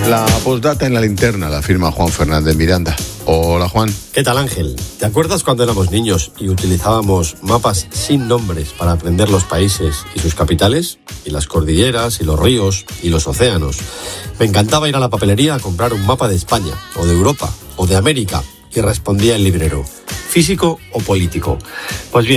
La postdata en la linterna la firma Juan Fernández Miranda. Hola, Juan. ¿Qué tal, Ángel? ¿Te acuerdas cuando éramos niños y utilizábamos mapas sin nombres para aprender los países y sus capitales? Y las cordilleras, y los ríos, y los océanos. Me encantaba ir a la papelería a comprar un mapa de España, o de Europa, o de América, y respondía el librero: ¿físico o político? Pues bien,